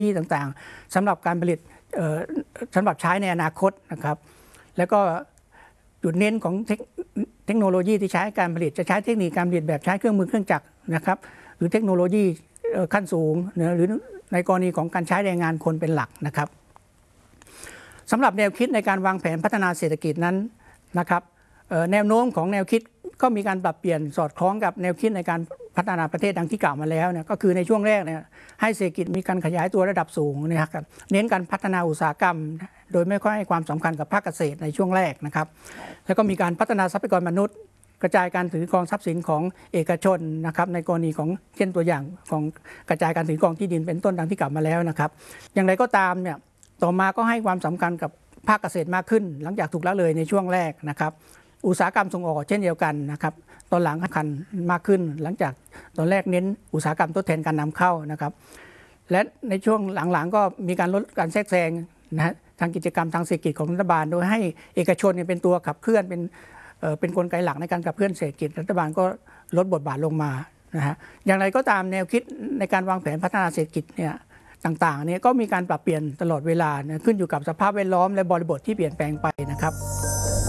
ยีต่างๆสำหรับการผลิตสำหรับใช้ในอนาคตนะครับแล้วก็จุดเน้นของเทคโนโลยีที่ใช้การผลิตจะใช้เทคนิคการผลิตแบบใช้เครื่องมือเครื่องจักรนะครับหรือเทคโนโลยีขั้นสูงหรือในกรณีของการใช้แรงงานคนเป็นหลักนะครับสำหรับแนวคิดในการวางแผนพัฒนาเศรษฐกิจนั้นนะครับแนวโน้มของแนวคิดก็มีการปรับเปลี่ยนสอดคล้องกับแนวคิดในการพัฒนาประเทศดังที่กล่าวมาแล้วเนี่ยก็คือในช่วงแรกเนี่ยให้เศรษฐกิจมีการขยายตัวระดับสูงนะครับเน้นการพัฒนาอุตสาหกรรมโดยไม่ค่อยให้ความสำคัญกับภาคเกษตรในช่วงแรกนะครับแล้วก็มีการพัฒนาทรัพยากรมนุษย์กระจายการถือครองทรัพย์สินของเอกชนนะครับในกรณีของเช่นตัวอย่างของกระจายการถือครองที่ดินเป็นต้นดังที่กล่าวมาแล้วนะครับอย่างไรก็ตามเนี่ยต่อมาก็ให้ความสำคัญกับภาคเกษตรมากขึ้นหลังจากถูกละเลยในช่วงแรกนะครับอุตสาหกรรมส่งออกเช่นเดียวกันนะครับตอนหลังสำคัญมากขึ้นหลังจากตอนแรกเน้นอุตสาหกรรมทดแทนการนำเข้านะครับและในช่วงหลังๆก็มีการลดการแทรกแซงนะทางกิจกรรมทางเศรษฐกิจของรัฐบาลโดยให้เอกชนเป็นตัวขับเคลื่อนเป็นกลไกหลักในการขับเคลื่อนเศรษฐกิจรัฐบาลก็ลดบทบาทลงมานะฮะอย่างไรก็ตามแนวคิดในการวางแผนพัฒนาเศรษฐกิจเนี่ยต่างๆเนี่ยก็มีการปรับเปลี่ยนตลอดเวลาขึ้นอยู่กับสภาพแวดล้อมและบริบทที่เปลี่ยนแปลงไปนะครับ